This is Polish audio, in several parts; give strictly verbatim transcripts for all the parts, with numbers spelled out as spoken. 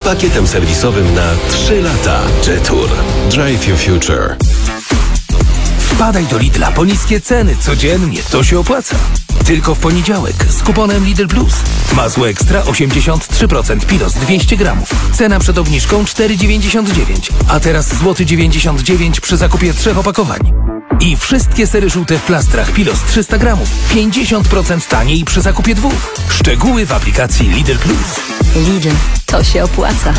pakietem serwisowym na trzy lata. Jetour. Drive your future. Wpadaj do Lidla po niskie ceny codziennie, to się opłaca. Tylko w poniedziałek z kuponem Lidl Plus. Masło ekstra osiemdziesiąt trzy procent Pilos dwieście gramów. Cena przed obniżką cztery dziewięćdziesiąt dziewięć, a teraz złoty dziewięćdziesiąt dziewięć przy zakupie trzech opakowań. I wszystkie sery żółte w plastrach Pilos trzysta gramów. pięćdziesiąt procent taniej przy zakupie dwóch. Szczegóły w aplikacji Lidl Plus. Lidl, to się opłaca.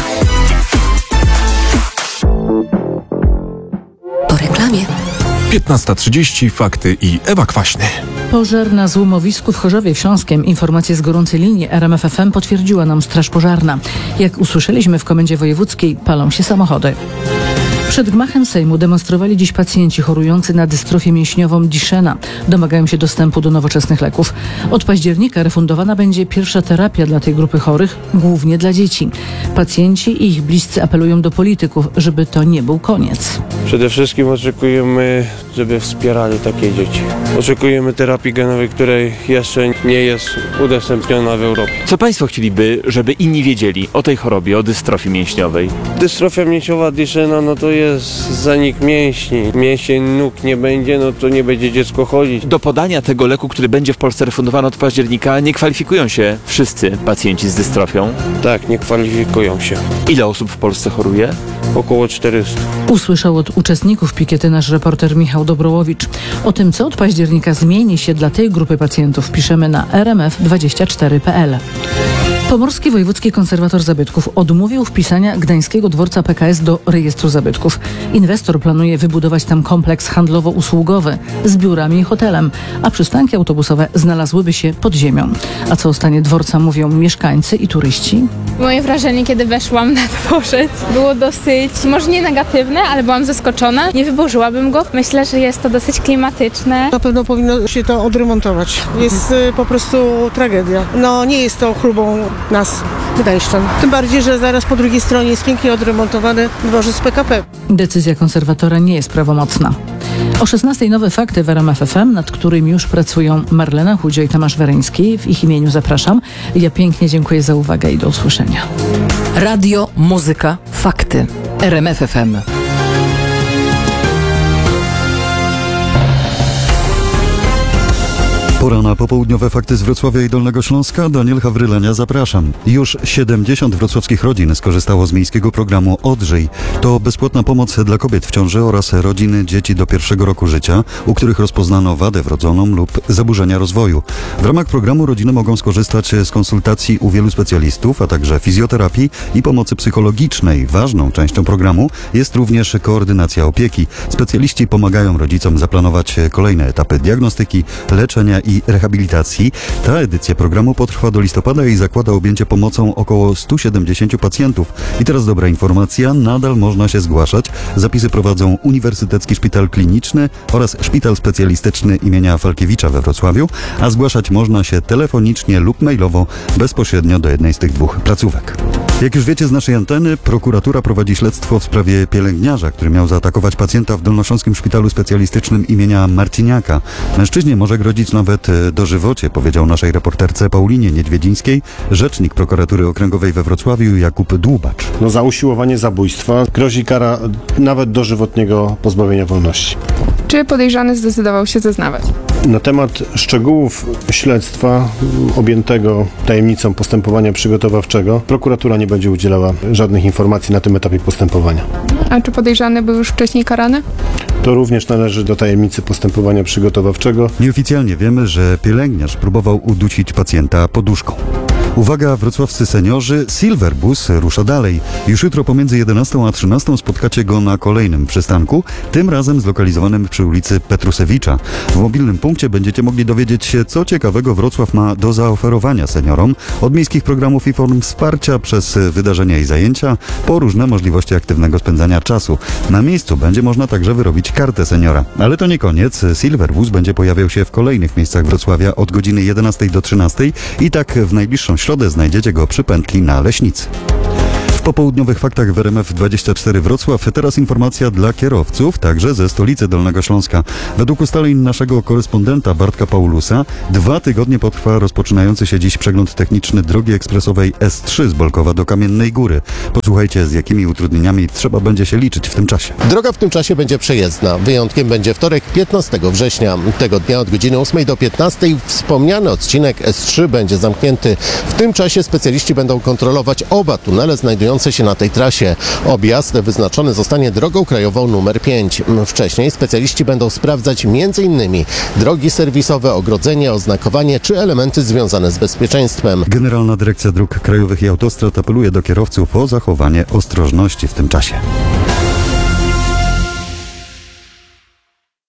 Po reklamie. piętnasta trzydzieści, fakty i Ewa Kwaśny. Pożar na złomowisku w Chorzowie Śląskiem. Informacje z gorącej linii R M F F M potwierdziła nam Straż Pożarna. Jak usłyszeliśmy w Komendzie Wojewódzkiej, palą się samochody. Przed gmachem Sejmu demonstrowali dziś pacjenci chorujący na dystrofię mięśniową Duchenne. Domagają się dostępu do nowoczesnych leków. Od października refundowana będzie pierwsza terapia dla tej grupy chorych, głównie dla dzieci. Pacjenci i ich bliscy apelują do polityków, żeby to nie był koniec. Przede wszystkim oczekujemy, żeby wspierali takie dzieci. Oczekujemy terapii genowej, której jeszcze nie jest udostępniona w Europie. Co Państwo chcieliby, żeby inni wiedzieli o tej chorobie, o dystrofii mięśniowej? Dystrofia mięśniowa Duchenne, no to jest zanik mięśni. Mięsień nóg nie będzie, no to nie będzie dziecko chodzić. Do podania tego leku, który będzie w Polsce refundowany od października, nie kwalifikują się wszyscy pacjenci z dystrofią? Tak, nie kwalifikują się. Ile osób w Polsce choruje? Około czterysta. Usłyszał od uczestników pikiety nasz reporter Michał Dobrołowicz. O tym, co od października zmieni się dla tej grupy pacjentów, piszemy na r m f dwadzieścia cztery kropka p l. Pomorski Wojewódzki Konserwator Zabytków odmówił wpisania Gdańskiego Dworca P K S do rejestru zabytków. Inwestor planuje wybudować tam kompleks handlowo-usługowy z biurami i hotelem, a przystanki autobusowe znalazłyby się pod ziemią. A co o stanie dworca mówią mieszkańcy i turyści? Moje wrażenie, kiedy weszłam na dworzec, było dosyć, może nie negatywne, ale byłam zaskoczona. Nie wyburzyłabym go. Myślę, że jest to dosyć klimatyczne. Na pewno powinno się to odremontować. Jest y, po prostu tragedia. No nie jest to chlubą nas, gdańszczan. Tym bardziej, że zaraz po drugiej stronie jest pięknie odremontowany dworzec P K P. Decyzja konserwatora nie jest prawomocna. O szesnastej nowe fakty w R M F F M, nad którymi już pracują Marlena Chudzio i Tomasz Wereński. W ich imieniu zapraszam. Ja pięknie dziękuję za uwagę i do usłyszenia. Radio, muzyka, fakty. R M F F M. Pora na popołudniowe fakty z Wrocławia i Dolnego Śląska. Daniel Hawrylenia, zapraszam. Już siedemdziesiąt wrocławskich rodzin skorzystało z miejskiego programu Odżyj. To bezpłatna pomoc dla kobiet w ciąży oraz rodziny dzieci do pierwszego roku życia, u których rozpoznano wadę wrodzoną lub zaburzenia rozwoju. W ramach programu rodziny mogą skorzystać z konsultacji u wielu specjalistów, a także fizjoterapii i pomocy psychologicznej. Ważną częścią programu jest również koordynacja opieki. Specjaliści pomagają rodzicom zaplanować kolejne etapy diagnostyki, leczenia i i rehabilitacji. Ta edycja programu potrwa do listopada i zakłada objęcie pomocą około stu siedemdziesięciu pacjentów. I teraz dobra informacja, nadal można się zgłaszać. Zapisy prowadzą Uniwersytecki Szpital Kliniczny oraz Szpital Specjalistyczny imienia Falkiewicza we Wrocławiu, a zgłaszać można się telefonicznie lub mailowo bezpośrednio do jednej z tych dwóch placówek. Jak już wiecie z naszej anteny, prokuratura prowadzi śledztwo w sprawie pielęgniarza, który miał zaatakować pacjenta w Dolnośląskim Szpitalu Specjalistycznym imienia Marciniaka. Mężczyźnie może grozić nawet dożywocie, powiedział naszej reporterce Paulinie Niedźwiedzińskiej rzecznik prokuratury okręgowej we Wrocławiu Jakub Dłubacz. No za usiłowanie zabójstwa grozi kara nawet dożywotniego pozbawienia wolności. Czy podejrzany zdecydował się zeznawać? Na temat szczegółów śledztwa objętego tajemnicą postępowania przygotowawczego prokuratura nie będzie udzielała żadnych informacji na tym etapie postępowania. A czy podejrzany był już wcześniej karany? To również należy do tajemnicy postępowania przygotowawczego. Nieoficjalnie wiemy, że pielęgniarz próbował udusić pacjenta poduszką. Uwaga, wrocławscy seniorzy, Silverbus rusza dalej. Już jutro pomiędzy jedenastą a trzynastą spotkacie go na kolejnym przystanku, tym razem zlokalizowanym przy ulicy Petrusewicza. W mobilnym punkcie będziecie mogli dowiedzieć się, co ciekawego Wrocław ma do zaoferowania seniorom, od miejskich programów i form wsparcia przez wydarzenia i zajęcia, po różne możliwości aktywnego spędzania czasu. Na miejscu będzie można także wyrobić kartę seniora. Ale to nie koniec. Silverbus będzie pojawiał się w kolejnych miejscach Wrocławia od godziny jedenastej do trzynastej i tak w najbliższą środę znajdziecie go przy pętli na Leśnicy. W popołudniowych faktach w R M F dwadzieścia cztery Wrocław teraz informacja dla kierowców, także ze stolicy Dolnego Śląska. Według ustaleń naszego korespondenta Bartka Paulusa dwa tygodnie potrwa rozpoczynający się dziś przegląd techniczny drogi ekspresowej S trzy z Bolkowa do Kamiennej Góry. Posłuchajcie, z jakimi utrudnieniami trzeba będzie się liczyć w tym czasie. Droga w tym czasie będzie przejezdna. Wyjątkiem będzie wtorek, piętnastego września. Tego dnia od godziny ósmej do piętnastej wspomniany odcinek S trzy będzie zamknięty. W tym czasie specjaliści będą kontrolować oba tunele znajdujące się na tej trasie. Objazd wyznaczony zostanie drogą krajową numer pięć. Wcześniej specjaliści będą sprawdzać między innymi drogi serwisowe, ogrodzenie, oznakowanie czy elementy związane z bezpieczeństwem. Generalna Dyrekcja Dróg Krajowych i Autostrad apeluje do kierowców o zachowanie ostrożności w tym czasie.